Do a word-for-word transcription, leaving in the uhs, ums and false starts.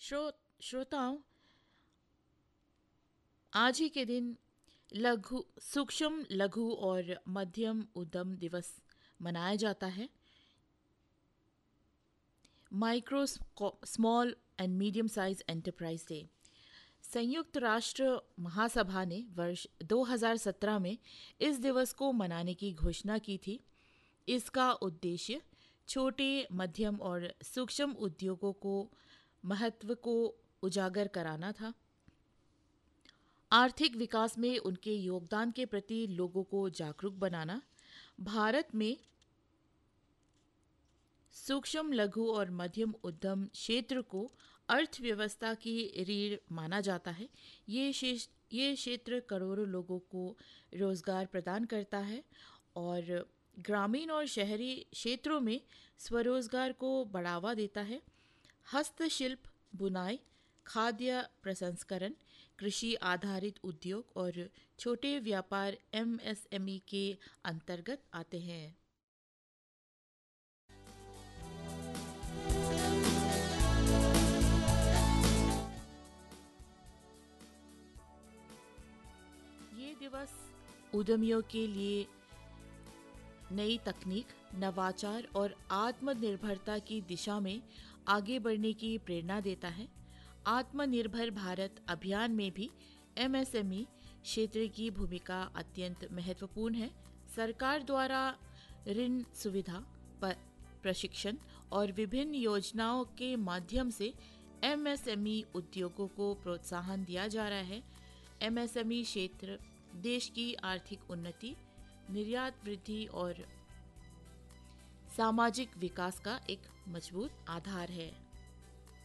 श्रो श्रोताओं, आज ही के दिन लघु सूक्ष्म लघु और मध्यम उद्यम दिवस मनाया जाता है। Micro small and medium size enterprise day. संयुक्त राष्ट्र महासभा ने वर्ष दो हज़ार सत्रह में इस दिवस को मनाने की घोषणा की थी। इसका उद्देश्य छोटे, मध्यम और सूक्ष्म उद्योगों को महत्व को उजागर कराना था। आर्थिक विकास में उनके योगदान के प्रति लोगों को जागरूक बनाना। भारत में सूक्ष्म, लघु और मध्यम उद्यम क्षेत्र को अर्थव्यवस्था की रीढ़ माना जाता है। ये शेष ये क्षेत्र करोड़ों लोगों को रोजगार प्रदान करता है और ग्रामीण और शहरी क्षेत्रों में स्वरोजगार को बढ़ावा देता है। हस्तशिल्प, बुनाई, खाद्य प्रसंस्करण, कृषि आधारित उद्योग और छोटे व्यापार एम एस एम ई के अंतर्गत आते हैं। ये दिवस उद्यमियों के लिए नई तकनीक, नवाचार और आत्मनिर्भरता की दिशा में आगे बढ़ने की प्रेरणा देता है। आत्मनिर्भर भारत अभियान में भी एम एस एम ई क्षेत्र की भूमिका अत्यंत महत्वपूर्ण है। सरकार द्वारा ऋण सुविधा, प- प्रशिक्षण और विभिन्न योजनाओं के माध्यम से एम एस एम ई उद्योगों को प्रोत्साहन दिया जा रहा है। एम एस एम ई क्षेत्र देश की आर्थिक उन्नति, निर्यात वृद्धि और सामाजिक विकास का एक मजबूत आधार है।